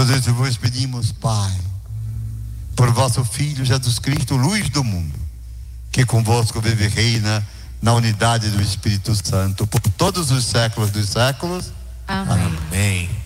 Por isso vos pedimos, Pai, por vosso Filho Jesus Cristo, luz do mundo, que convosco vive e reina na unidade do Espírito Santo, por todos os séculos dos séculos. Amém. Amém.